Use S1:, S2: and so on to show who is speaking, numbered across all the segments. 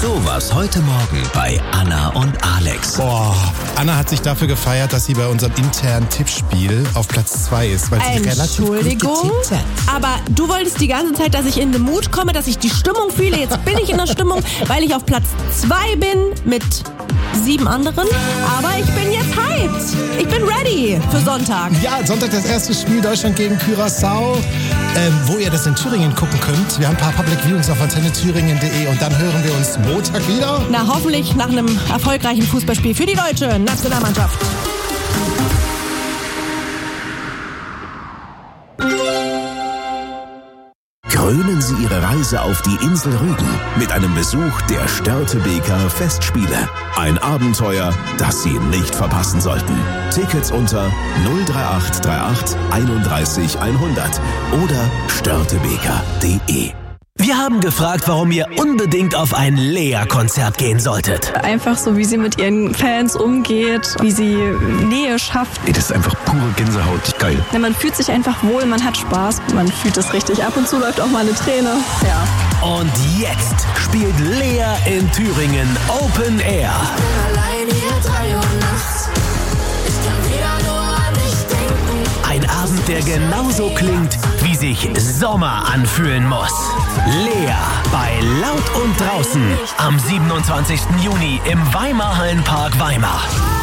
S1: Sowas heute Morgen bei Anna und Alex.
S2: Boah, Anna hat sich dafür gefeiert, dass sie bei unserem internen Tippspiel auf Platz 2 ist, weil sie relativ gut getippt hat.
S3: Aber du wolltest die ganze Zeit, dass ich in den Mut komme, dass ich die Stimmung fühle. Jetzt bin ich in der Stimmung, weil ich auf Platz 2 bin mit 7 anderen. Aber ich bin jetzt hyped. Ich bin ready für Sonntag.
S2: Ja, Sonntag das erste Spiel Deutschland gegen Curaçao, wo ihr das in Thüringen gucken könnt. Wir haben ein paar Public Viewings auf antennethüringen.de und dann hören wir uns Montag wieder.
S3: Na, hoffentlich nach einem erfolgreichen Fußballspiel für die deutsche Nationalmannschaft.
S1: Krönen Sie Ihre Reise auf die Insel Rügen mit einem Besuch der Störtebeker Festspiele. Ein Abenteuer, das Sie nicht verpassen sollten. Tickets unter 03838 31 100 oder störtebeker.de. Wir haben gefragt, warum ihr unbedingt auf ein Lea-Konzert gehen solltet.
S4: Einfach so, wie sie mit ihren Fans umgeht, wie sie Nähe schafft.
S5: Das ist einfach pure Gänsehaut, geil.
S4: Ja, man fühlt sich einfach wohl, man hat Spaß, man fühlt es richtig. Ab und zu läuft auch mal eine Träne. Ja.
S1: Und jetzt spielt Lea in Thüringen Open Air.
S6: Allein hier 3 Uhr nachts. Ich kann wieder nur an dich denken.
S1: Ein Abend, der genauso klingt, wie sich Sommer anfühlen muss. Lea bei Laut und Draußen am 27. Juni im Weimar-Hallenpark Weimar.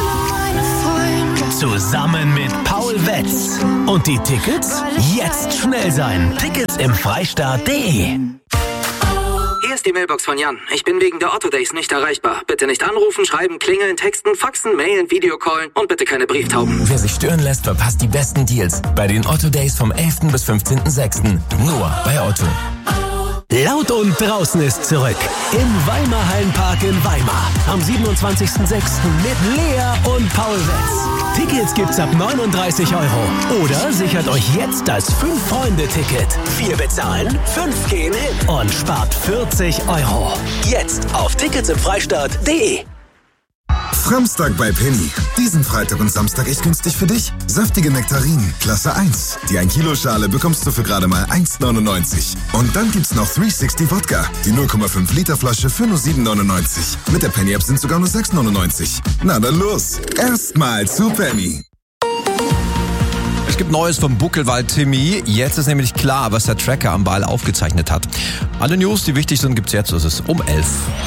S1: Zusammen mit Paul Wetz. Und die Tickets? Jetzt schnell sein. Tickets im Freistaat.de.
S7: Hier ist die Mailbox von Jan. Ich bin wegen der Otto Days nicht erreichbar. Bitte nicht anrufen, schreiben, klingeln, texten, faxen, mailen, Videocallen und bitte keine Brieftauben.
S8: Wer sich stören lässt, verpasst die besten Deals bei den Otto Days vom 11. bis 15.06. Nur bei Otto.
S1: Laut und Draußen ist zurück. Im Weimar-Hallenpark in Weimar. Am 27.06. mit Lea und Paul Wetz. Tickets gibt's ab 39 €. Oder sichert euch jetzt das 5-Freunde-Ticket. 4 bezahlen, 5 gehen hin und spart 40 €. Jetzt auf ticketsimfreistaat.de.
S9: Samstag bei Penny. Diesen Freitag und Samstag echt günstig für dich. Saftige Nektarinen, Klasse 1. Die 1-Kilo-Schale bekommst du für gerade mal 1,99. Und dann gibt's noch 360 Wodka. Die 0,5 Liter Flasche für nur 7,99. Mit der Penny-App sind sogar nur 6,99. Na dann los. Erstmal zu Penny.
S10: Es gibt Neues vom Buckelwald-Timmy. Jetzt ist nämlich klar, was der Tracker am Ball aufgezeichnet hat. Alle News, die wichtig sind, gibt's jetzt. Es ist um 11.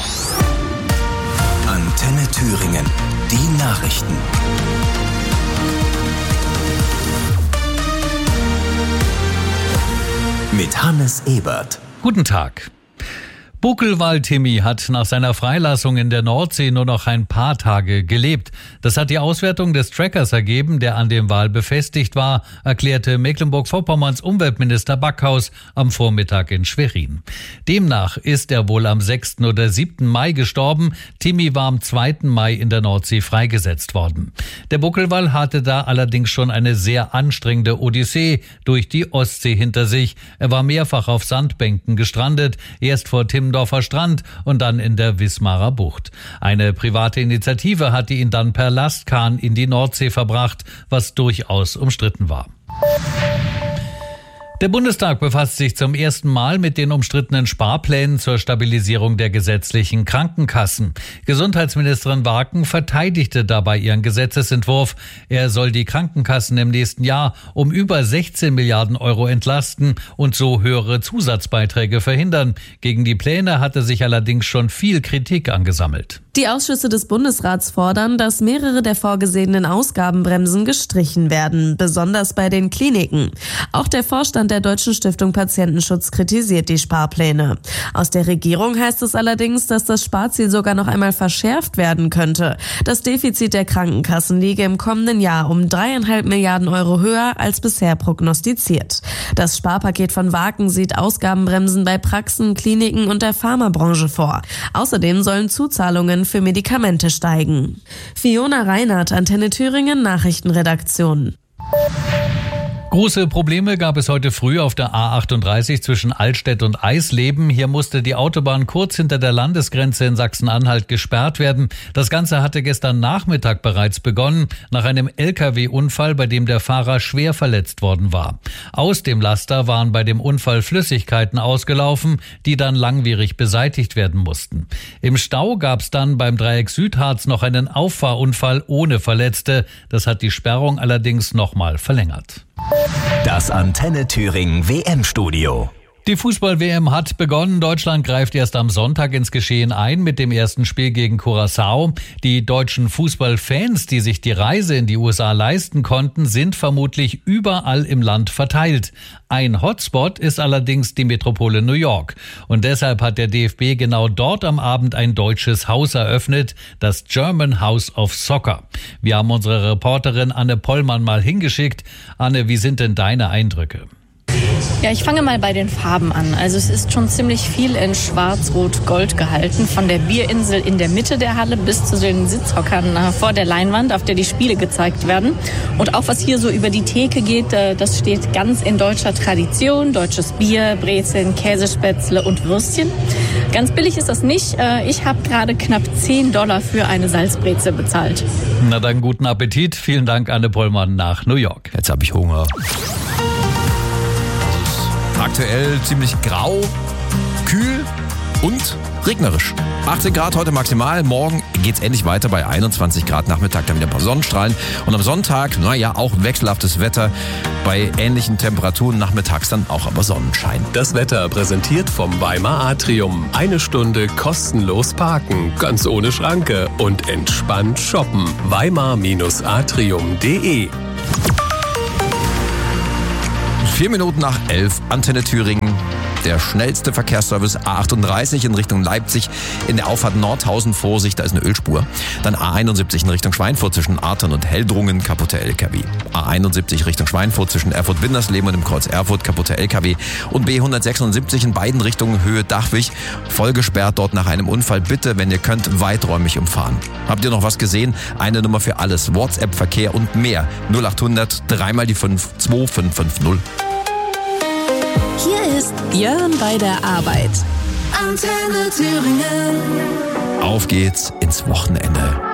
S1: Antenne Thüringen. Die Nachrichten. Mit Hannes Ebert.
S11: Guten Tag. Buckelwald-Timmy hat nach seiner Freilassung in der Nordsee nur noch ein paar Tage gelebt. Das hat die Auswertung des Trackers ergeben, der an dem Wal befestigt war, erklärte Mecklenburg-Vorpommerns Umweltminister Backhaus am Vormittag in Schwerin. Demnach ist er wohl am 6. oder 7. Mai gestorben. Timmy war am 2. Mai in der Nordsee freigesetzt worden. Der Buckelwal hatte da allerdings schon eine sehr anstrengende Odyssee durch die Ostsee hinter sich. Er war mehrfach auf Sandbänken gestrandet, erst vor Timmendorfer Strand und dann in der Wismarer Bucht. Eine private Initiative hatte ihn dann per Lastkahn in die Nordsee verbracht, was durchaus umstritten war. Der Bundestag befasst sich zum ersten Mal mit den umstrittenen Sparplänen zur Stabilisierung der gesetzlichen Krankenkassen. Gesundheitsministerin Waken verteidigte dabei ihren Gesetzesentwurf. Er soll die Krankenkassen im nächsten Jahr um über 16 Milliarden € entlasten und so höhere Zusatzbeiträge verhindern. Gegen die Pläne hatte sich allerdings schon viel Kritik angesammelt.
S12: Die Ausschüsse des Bundesrats fordern, dass mehrere der vorgesehenen Ausgabenbremsen gestrichen werden, besonders bei den Kliniken. Auch der Vorstand der Deutschen Stiftung Patientenschutz kritisiert die Sparpläne. Aus der Regierung heißt es allerdings, dass das Sparziel sogar noch einmal verschärft werden könnte. Das Defizit der Krankenkassen liege im kommenden Jahr um 3,5 Milliarden € höher als bisher prognostiziert. Das Sparpaket von Waken sieht Ausgabenbremsen bei Praxen, Kliniken und der Pharmabranche vor. Außerdem sollen Zuzahlungen für Medikamente steigen. Fiona Reinhardt, Antenne Thüringen, Nachrichtenredaktion.
S11: Große Probleme gab es heute früh auf der A38 zwischen Altstedt und Eisleben. Hier musste die Autobahn kurz hinter der Landesgrenze in Sachsen-Anhalt gesperrt werden. Das Ganze hatte gestern Nachmittag bereits begonnen, nach einem LKW-Unfall, bei dem der Fahrer schwer verletzt worden war. Aus dem Laster waren bei dem Unfall Flüssigkeiten ausgelaufen, die dann langwierig beseitigt werden mussten. Im Stau gab es dann beim Dreieck Südharz noch einen Auffahrunfall ohne Verletzte. Das hat die Sperrung allerdings nochmal verlängert.
S1: Das Antenne Thüringen WM-Studio.
S11: Die Fußball-WM hat begonnen. Deutschland greift erst am Sonntag ins Geschehen ein mit dem ersten Spiel gegen Curaçao. Die deutschen Fußballfans, die sich die Reise in die USA leisten konnten, sind vermutlich überall im Land verteilt. Ein Hotspot ist allerdings die Metropole New York. Und deshalb hat der DFB genau dort am Abend ein deutsches Haus eröffnet, das German House of Soccer. Wir haben unsere Reporterin Anne Pollmann mal hingeschickt. Anne, wie sind denn deine Eindrücke?
S13: Ja, ich fange mal bei den Farben an. Also es ist schon ziemlich viel in Schwarz-Rot-Gold gehalten. Von der Bierinsel in der Mitte der Halle bis zu den Sitzhockern vor der Leinwand, auf der die Spiele gezeigt werden. Und auch was hier so über die Theke geht, das steht ganz in deutscher Tradition. Deutsches Bier, Brezeln, Käsespätzle und Würstchen. Ganz billig ist das nicht. Ich habe gerade knapp $10 für eine Salzbrezel bezahlt.
S11: Na dann guten Appetit. Vielen Dank, Anne Pollmann nach New York.
S10: Jetzt habe ich Hunger. Aktuell ziemlich grau, kühl und regnerisch. 18 Grad heute maximal. Morgen geht's endlich weiter bei 21 Grad. Nachmittag dann wieder ein paar Sonnenstrahlen. Und am Sonntag, auch wechselhaftes Wetter. Bei ähnlichen Temperaturen nachmittags dann auch aber Sonnenschein.
S14: Das Wetter präsentiert vom Weimar Atrium. 1 Stunde kostenlos parken, ganz ohne Schranke und entspannt shoppen. Weimar-atrium.de
S10: 4 Minuten nach 11, Antenne Thüringen. Der schnellste Verkehrsservice A38 in Richtung Leipzig in der Auffahrt Nordhausen. Vorsicht, da ist eine Ölspur. Dann A71 in Richtung Schweinfurt zwischen Artern und Heldrungen, kaputte LKW. A71 Richtung Schweinfurt zwischen Erfurt-Windersleben und dem Kreuz Erfurt, kaputte LKW. Und B176 in beiden Richtungen Höhe Dachwig, voll gesperrt dort nach einem Unfall. Bitte, wenn ihr könnt, weiträumig umfahren. Habt ihr noch was gesehen? Eine Nummer für alles. WhatsApp-Verkehr und mehr. 0800 3 mal die 5 2550.
S12: Hier ist Björn bei der Arbeit.
S6: Antenne Thüringen.
S10: Auf geht's ins Wochenende.